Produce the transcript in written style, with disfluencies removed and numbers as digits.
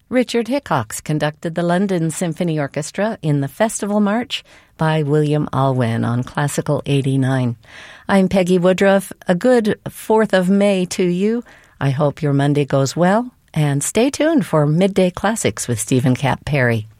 Richard Hickox conducted the London Symphony Orchestra in the Festival March by William Alwyn on Classical 89. I'm Peggy Woodruff. A good 4th of May to you. I hope your Monday goes well, and stay tuned for Midday Classics with Stephen Kapp Perry.